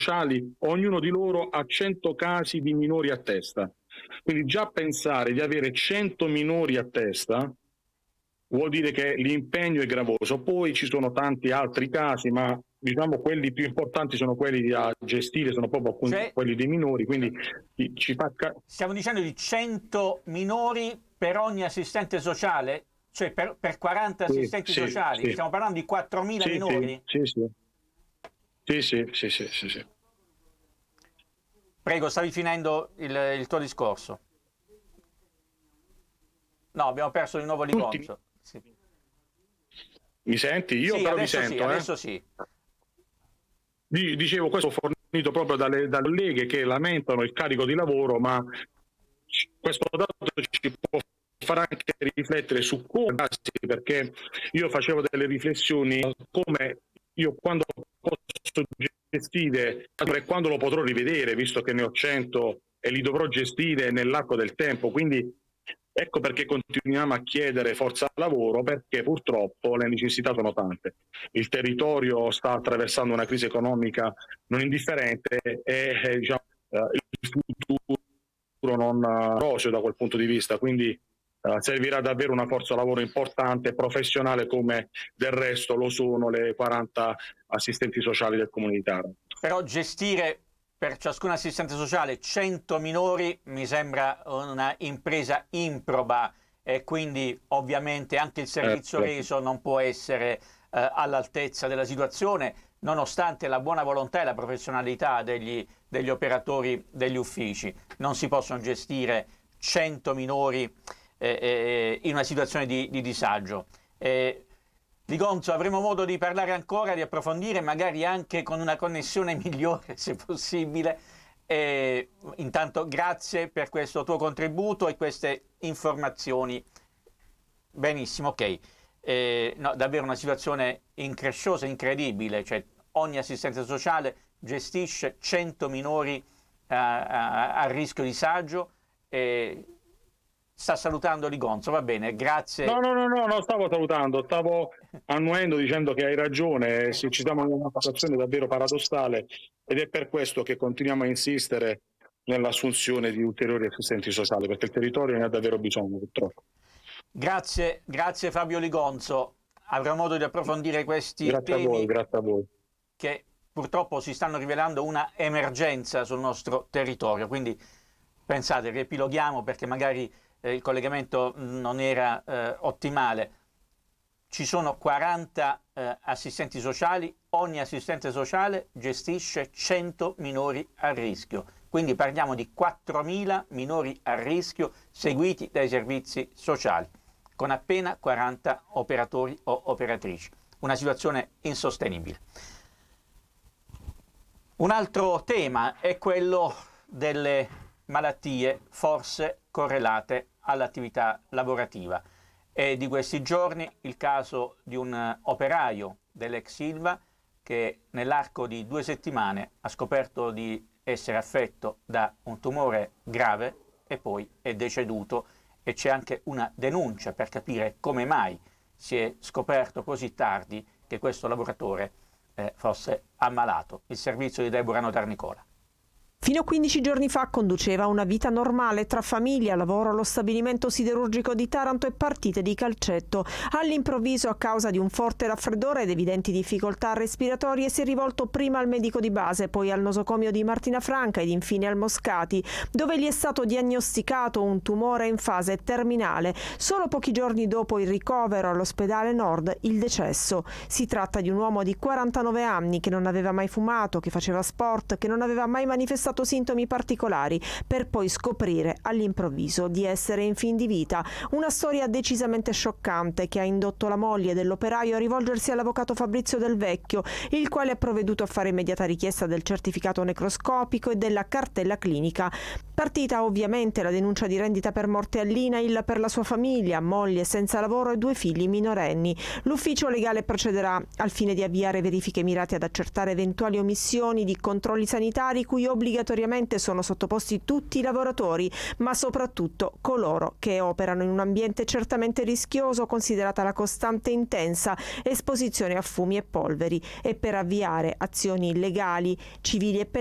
sociali, ognuno di loro ha 100 casi di minori a testa. Quindi già pensare di avere 100 minori a testa vuol dire che l'impegno è gravoso. Poi ci sono tanti altri casi, ma diciamo quelli più importanti sono quelli da gestire, sono proprio quelli dei minori, quindi ci fa... Stiamo dicendo di 100 minori per ogni assistente sociale? Cioè per 40 assistenti sociali? Stiamo parlando di 4.000 minori? Sì. Prego, stavi finendo il tuo discorso. No, abbiamo perso di nuovo Ligonzo. Sì. Mi senti? Io però mi sento. Adesso sì. Dicevo, questo fornito proprio dalle colleghe che lamentano il carico di lavoro, ma questo dato ci può far anche riflettere su come, perché io facevo delle riflessioni come io quando posso gestire e quando lo potrò rivedere, visto che ne ho 100 e li dovrò gestire nell'arco del tempo. Quindi ecco perché continuiamo a chiedere forza lavoro, perché purtroppo le necessità sono tante. Il territorio sta attraversando una crisi economica non indifferente e diciamo, il futuro non roseo da quel punto di vista, quindi servirà davvero una forza lavoro importante e professionale, come del resto lo sono le 40 assistenti sociali del comunitario. Però gestire per ciascun assistente sociale 100 minori mi sembra una impresa improba e quindi ovviamente anche il servizio reso non può essere all'altezza della situazione, nonostante la buona volontà e la professionalità degli operatori degli uffici. Non si possono gestire 100 minori in una situazione di disagio. Ligonzo, avremo modo di parlare ancora, di approfondire, magari anche con una connessione migliore se possibile. Intanto grazie per questo tuo contributo e queste informazioni. Benissimo, ok. No, davvero una situazione incresciosa, incredibile, cioè ogni assistente sociale gestisce 100 minori a rischio disagio. Sta salutando Ligonzo, va bene, grazie. No, stavo salutando, stavo annuendo dicendo che hai ragione, ci siamo in una situazione davvero paradossale ed è per questo che continuiamo a insistere nell'assunzione di ulteriori assistenti sociali, perché il territorio ne ha davvero bisogno, purtroppo. Grazie Fabio Ligonzo, avremo modo di approfondire questi temi. Grazie a voi. Che purtroppo si stanno rivelando una emergenza sul nostro territorio, quindi pensate, riepiloghiamo perché magari il collegamento non era ottimale. Ci sono 40 assistenti sociali, ogni assistente sociale gestisce 100 minori a rischio, quindi parliamo di 4.000 minori a rischio seguiti dai servizi sociali, con appena 40 operatori o operatrici. Una situazione insostenibile. Un altro tema è quello delle malattie forse correlate all'attività lavorativa. È di questi giorni il caso di un operaio dell'ex Ilva che nell'arco di 2 settimane ha scoperto di essere affetto da un tumore grave e poi è deceduto, e c'è anche una denuncia per capire come mai si è scoperto così tardi che questo lavoratore fosse ammalato. Il servizio di Deborah Notarnicola. Fino a 15 giorni fa conduceva una vita normale tra famiglia, lavoro allo stabilimento siderurgico di Taranto e partite di calcetto. All'improvviso, a causa di un forte raffreddore ed evidenti difficoltà respiratorie, si è rivolto prima al medico di base, poi al nosocomio di Martina Franca ed infine al Moscati, dove gli è stato diagnosticato un tumore in fase terminale. Solo pochi giorni dopo il ricovero all'ospedale Nord, il decesso. Si tratta di un uomo di 49 anni che non aveva mai fumato, che faceva sport, che non aveva mai manifestato sintomi particolari, per poi scoprire all'improvviso di essere in fin di vita. Una storia decisamente scioccante che ha indotto la moglie dell'operaio a rivolgersi all'avvocato Fabrizio Del Vecchio, il quale ha provveduto a fare immediata richiesta del certificato necroscopico e della cartella clinica. Partita ovviamente la denuncia di rendita per morte all'INAIL per la sua famiglia, moglie senza lavoro e 2 figli minorenni. L'ufficio legale procederà al fine di avviare verifiche mirate ad accertare eventuali omissioni di controlli sanitari cui obbligatoriamente obbligatoriamente sono sottoposti tutti i lavoratori, ma soprattutto coloro che operano in un ambiente certamente rischioso, considerata la costante e intensa esposizione a fumi e polveri, e per avviare azioni legali, civili e penali